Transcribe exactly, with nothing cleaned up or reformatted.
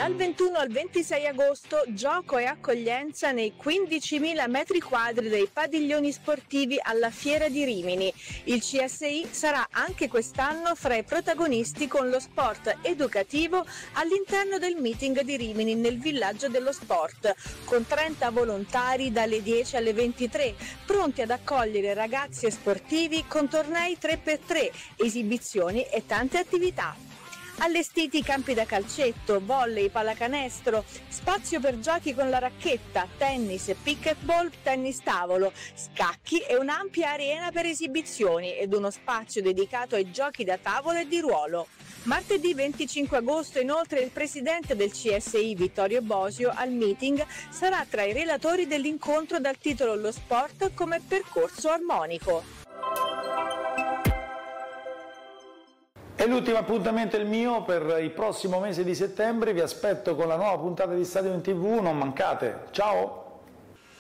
Dal ventuno al ventisei agosto gioco e accoglienza nei quindicimila metri quadri dei padiglioni sportivi alla Fiera di Rimini. Il C S I sarà anche quest'anno fra i protagonisti con lo sport educativo all'interno del meeting di Rimini nel villaggio dello sport, con trenta volontari dalle dieci alle ventitré, pronti ad accogliere ragazzi e sportivi con tornei tre per tre, esibizioni e tante attività. Allestiti campi da calcetto, volley, pallacanestro, spazio per giochi con la racchetta, tennis, pickleball, tennis tavolo, scacchi e un'ampia arena per esibizioni ed uno spazio dedicato ai giochi da tavolo e di ruolo. Martedì venticinque agosto inoltre il presidente del C S I Vittorio Bosio al meeting sarà tra i relatori dell'incontro dal titolo Lo sport come percorso armonico. E l'ultimo appuntamento è il mio per il prossimo mese di settembre, vi aspetto con la nuova puntata di Stadio in tivù, non mancate, ciao!